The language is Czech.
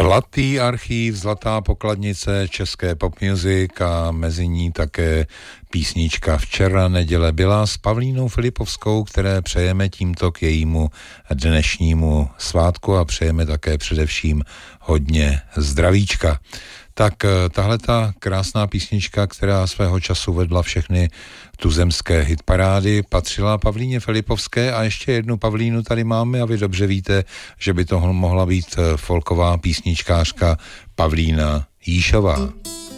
Zlatý archív, zlatá pokladnice české pop music a mezi ní také písnička Včera neděle byla s Pavlínou Filipovskou, které přejeme tímto k jejímu dnešnímu svátku a přejeme také především hodně zdravíčka. Tak tahle ta krásná písnička, která svého času vedla všechny tuzemské hitparády, patřila Pavlíně Filipovské a ještě jednu Pavlínu tady máme a vy dobře víte, že by to mohla být folková písničkářka Pavlína Jíšová.